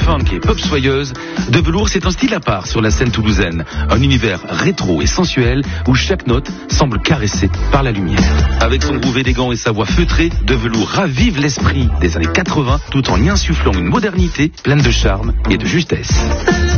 funk et pop soyeuse, De Velours c'est un style à part sur la scène toulousaine. Un univers rétro et sensuel où chaque note semble caressée par la lumière. Avec son groove élégant et sa voix feutrée, De Velours ravive l'esprit des années 80 tout en y insufflant une modernité pleine de charme et de justesse.